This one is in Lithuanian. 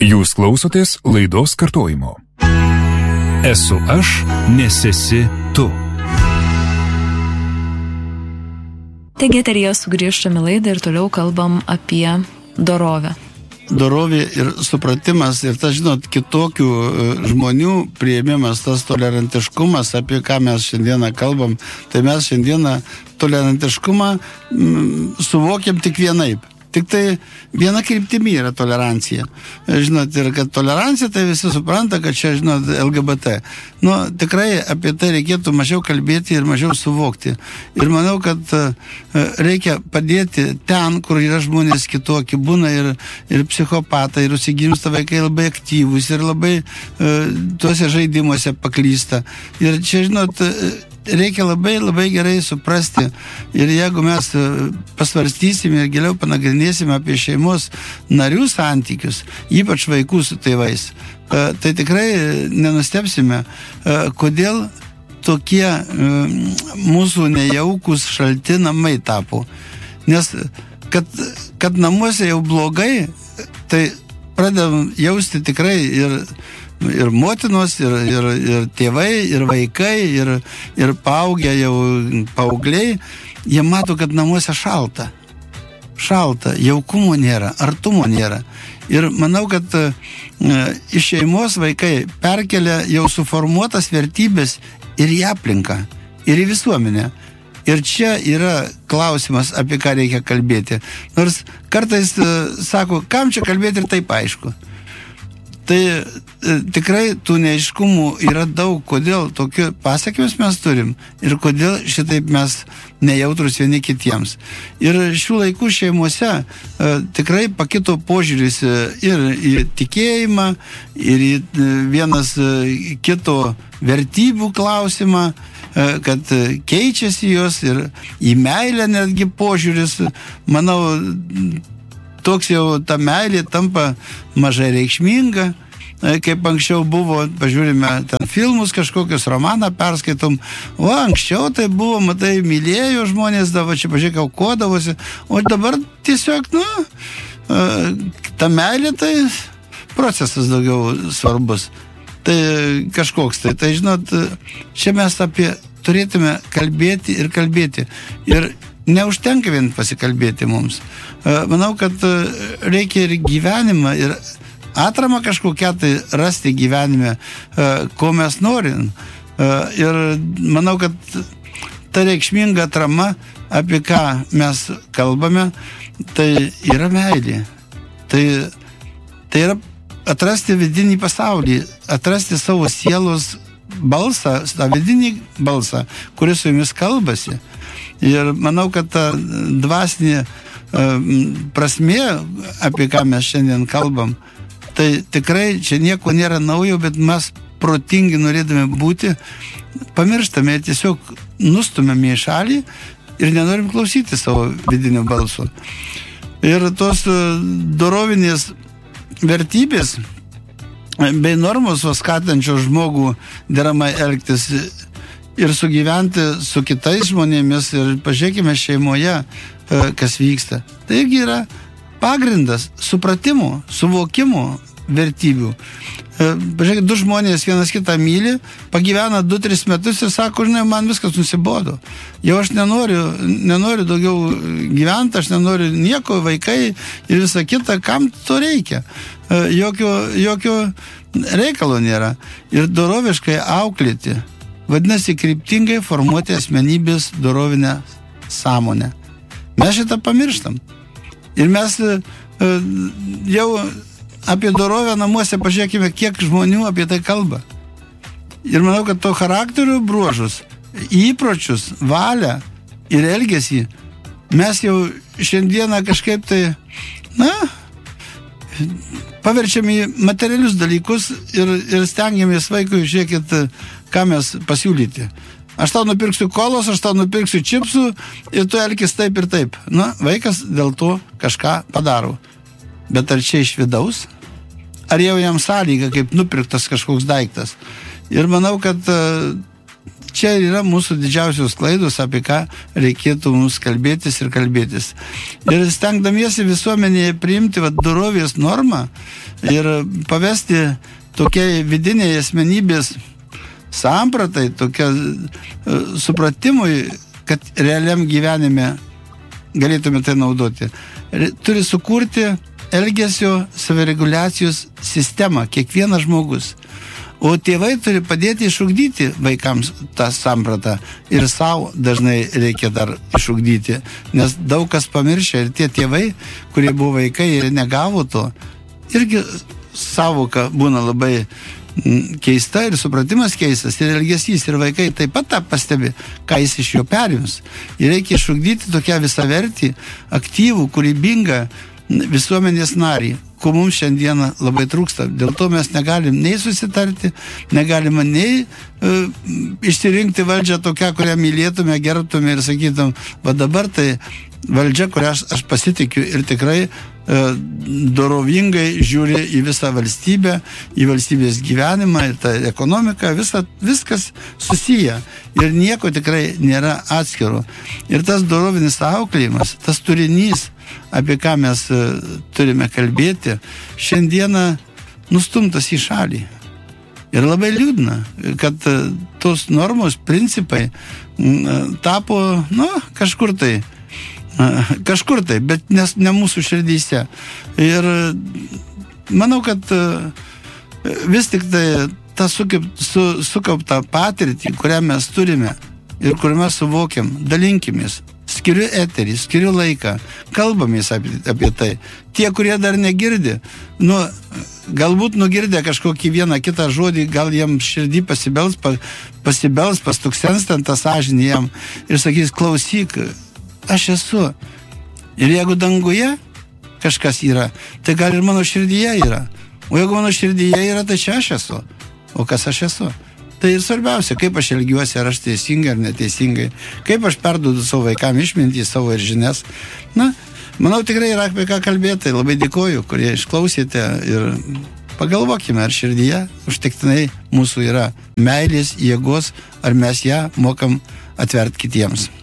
Jūs klausotės laidos kartojimo. Esu aš, nes esi tu. Taigi eteryje sugrįžtame laidą ir toliau kalbam apie dorovę. Dorovė ir supratimas ir tas, žinot, kitokių žmonių priėmimas, tas tolerantiškumas, apie ką mes šiandieną kalbam, tai mes šiandieną tolerantiškumą suvokiam tik vienaip. Tik tai viena kryptimi yra tolerancija. Žinot, ir kad tolerancija, tai visi supranta, kad čia, žinot, LGBT. Tikrai apie tai reikėtų mažiau kalbėti ir mažiau suvokti. Ir manau, kad reikia padėti ten, kur yra žmonės kitokie. Būna ir psichopatai, ir užsigimsta vaikai labai aktyvūs, ir labai tuose žaidimuose paklysta. Ir čia, žinot, reikia labai, labai gerai suprasti. Ir jeigu mes pasvarstysime ir giliau panagrinėsime apie šeimos narių santykius, ypač vaikų su tėvais, tai tikrai nenustebsime, kodėl tokie mūsų nejaukus šalti namai tapo. Nes kad namuose jau blogai, tai pradedam jausti tikrai ir motinos, ir tėvai, ir vaikai, ir paaugę jau paaugliai, jie mato, kad namuose šalta, jaukumo nėra, artumo nėra. Ir manau, kad iš šeimos vaikai perkelia jau suformuotas vertybės ir į aplinką, ir į visuomenę. Ir čia yra klausimas, apie ką reikia kalbėti. Nors kartais sako, kam čia kalbėti ir taip aišku. Tai tikrai tų neaiškumų yra daug, kodėl tokių pasekmes mes turim ir kodėl šitaip mes nejautrus vieni kitiems. Ir šių laikų šeimose tikrai pakito požiūris ir į tikėjimą, ir į vienas kito vertybių klausimą, kad keičiasi jos ir į meilę netgi požiūris, manau, toks jau ta meilė tampa mažai reikšminga, kaip anksčiau buvo, pažiūrime ten filmus kažkokius, romaną perskaitom, anksčiau tai buvo, matai, mylėjo žmonės, dabar čia, pažiūrėk, aukodavosi, o dabar tiesiog, ta meilė tai procesas daugiau svarbus, tai kažkoks tai žinot, čia mes apie turėtume kalbėti ir kalbėti, ir neužtenka vien pasikalbėti mums. Manau, kad reikia ir gyvenimą, ir atramą kažkokią tai rasti gyvenime, ko mes norim. Ir manau, kad ta reikšminga atrama, apie ką mes kalbame, tai yra meilė. Tai yra atrasti vidinį pasaulį, atrasti savo sielos balsą, tą vidinį balsą, kuris su jumis kalbasi. Ir manau, kad ta dvasinė prasmė, apie ką mes šiandien kalbam, tai tikrai čia nieko nėra naujo, bet mes protingi norėdami būti, pamirštame ir tiesiog nustumėme į šalį ir nenorim klausyti savo vidinio balso. Ir tos dorovinės vertybės bei normos skatančios žmogų deramai elgtis ir sugyventi su kitais žmonėmis ir pažiūrėkime šeimoje, kas vyksta. Tai irgi yra pagrindas supratimo, suvokimo vertybių. Pažiūrėkite, du žmonės vienas kitą myli, pagyvena 2-3 metus ir sako, žinai, man viskas nusibodo. Jau aš nenoriu daugiau gyventi, aš nenoriu nieko, vaikai ir visa kita, kam to reikia. Jokio reikalo nėra. Ir doroviškai auklėti, vadinasi, kryptingai formuoti asmenybės dorovinę sąmonę. Mes šitą pamirštam. Ir mes jau apie dorovę namuose pažiūrėkime, kiek žmonių apie tai kalba. Ir manau, kad to charakterio bruožus, įpročius, valią ir elgesį mes jau šiandieną kažkaip tai, paverčiam į materialius dalykus ir stengiamės vaikui, žiūrėkit, ką mes pasiūlyti. Aš tau nupirksiu kolos, aš tau nupirksiu čipsų ir tu elkis taip ir taip. Vaikas dėl to kažką padaro. Bet ar čia iš vidaus? Ar jau jam sąlyga, kaip nupirktas kažkoks daiktas? Ir manau, kad čia yra mūsų didžiausios klaidos, apie ką reikėtų mums kalbėtis. Ir stengdamiesi visuomenėje priimti dorovės normą ir pavesti tokiai vidiniai asmenybės sampratai, tokia supratimui, kad realiam gyvenime galėtume tai naudoti. Turi sukurti elgesio savireguliacijos sistemą, kiekvienas žmogus. O tėvai turi padėti išugdyti vaikams tą sampratą. Ir savo dažnai reikia dar išugdyti. Nes daug kas pamiršia ir tie tėvai, kurie buvo vaikai ir negavo to, irgi savoka būna labai keista ir supratimas keistas ir elgesys. Ir vaikai taip pat tą pastebi, ką jis iš jo perims. Ir reikia išugdyti tokią visavertį, aktyvų, kūrybingą visuomenės narį, ko mums šiandieną labai trūksta. Dėl to mes negalim nei susitarti, negalima nei išsirinkti valdžią tokią, kurią mylėtume, gerbtume ir sakytum, va dabar tai valdžia, kurią aš pasitikiu ir tikrai dorovingai žiūri į visą valstybę, į valstybės gyvenimą, į tą ekonomiką, viskas susiję ir nieko tikrai nėra atskiro. Ir tas dorovinis auklėjimas, tas turinys, apie ką mes turime kalbėti, šiandieną nustumtas į šalį. Ir labai liūdna, kad tos normos, principai tapo, kažkur tai, bet ne mūsų širdyse. Ir manau, kad vis tik tai tą sukauptą patirtį, kurią mes turime ir kurią mes suvokiam, dalinkimės. Skiriu eterį, skiriu laiką, kalbamės apie tai. Tie, kurie dar negirdi, galbūt nugirdę kažkokį vieną kitą žodį, gal jam širdį pasibels, pastuksens ten tą sąžinį jam ir sakys, klausyk, aš esu. Ir jeigu danguje kažkas yra, tai gal ir mano širdyje yra. O jeigu mano širdyje yra, tai čia aš esu. O kas aš esu? Tai ir svarbiausia, kaip aš elgiuosi, ar aš teisingai ar neteisingai, kaip aš perduodu savo vaikam išmintį, savo ir žinias. Manau, tikrai yra apie ką kalbėti. Labai dėkoju, kurie išklausėte ir pagalvokime, ar širdyje užtektinai mūsų yra meilės, jėgos, ar mes ją mokam atverti kitiems.